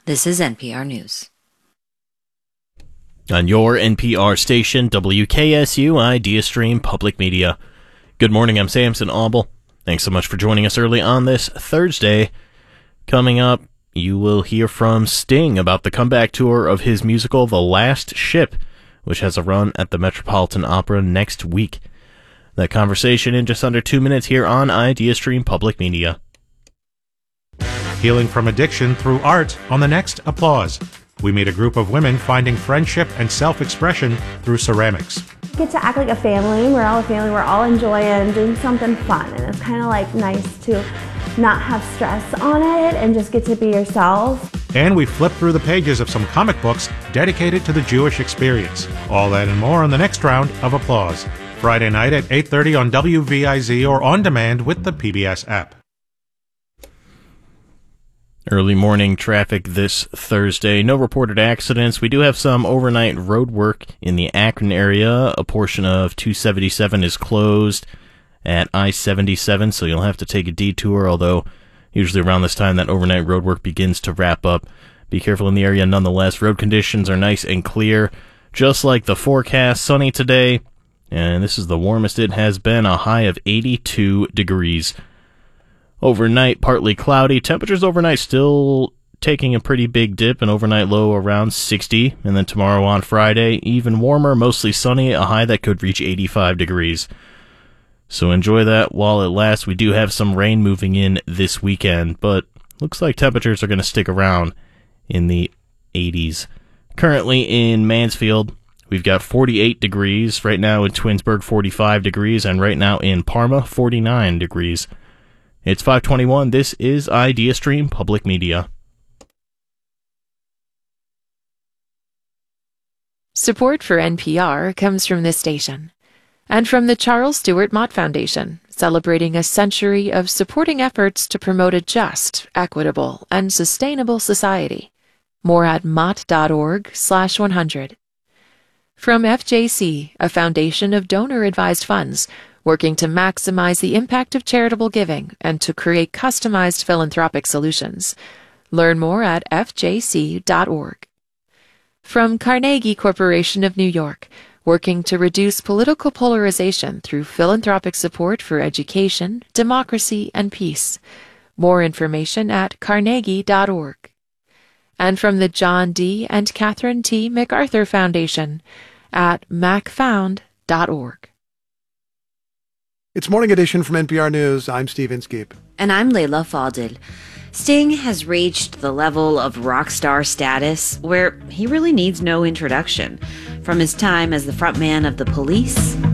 This is NPR News. On your NPR station, WKSU Ideastream Public Media. Good morning, I'm Samson Auble. Thanks so much for joining us early on this Thursday. Coming up, you will hear from Sting about the comeback tour of his musical The Last Ship, which has a run at the Metropolitan Opera next week. That conversation in just under 2 minutes here on Ideastream Public Media. Healing from addiction through art on the next Applause. We meet a group of women finding friendship and self-expression through ceramics. Get to act like a family. We're all a family. We're all enjoying doing something fun, and it's kind of like nice to not have stress on it and just get to be yourself. And we flip through the pages of some comic books dedicated to the Jewish experience. All that and more on the next round of Applause. Friday night at 8:30 on WVIZ or on demand with the PBS app. Early morning traffic this Thursday. No reported accidents. We do have some overnight road work in the Akron area. A portion of 277 is closed at I-77, so you'll have to take a detour, although usually around this time that overnight road work begins to wrap up. Be careful in the area nonetheless. Road conditions are nice and clear, just like the forecast. Sunny today, and this is the warmest it has been, a high of 82 degrees. Overnight, partly cloudy. Temperatures overnight still taking a pretty big dip, an overnight low around 60. And then tomorrow on Friday, even warmer, mostly sunny, a high that could reach 85 degrees. So enjoy that while it lasts. We do have some rain moving in this weekend, but looks like temperatures are going to stick around in the 80s. Currently in Mansfield, we've got 48 degrees. Right now in Twinsburg, 45 degrees. And right now in Parma, 49 degrees. It's 5:21. This is Ideastream Public Media. Support for NPR comes from this station and from the Charles Stewart Mott Foundation, celebrating a century of supporting efforts to promote a just, equitable, and sustainable society. More at mott.org/100. From FJC, a foundation of donor-advised funds, working to maximize the impact of charitable giving and to create customized philanthropic solutions. Learn more at fjc.org. From Carnegie Corporation of New York, working to reduce political polarization through philanthropic support for education, democracy, and peace. More information at carnegie.org. And from the John D. and Catherine T. MacArthur Foundation at macfound.org. It's Morning Edition from NPR News. I'm Steve Inskeep. And I'm Layla Fadil. Sting has reached the level of rock star status where he really needs no introduction. From his time as the frontman of The Police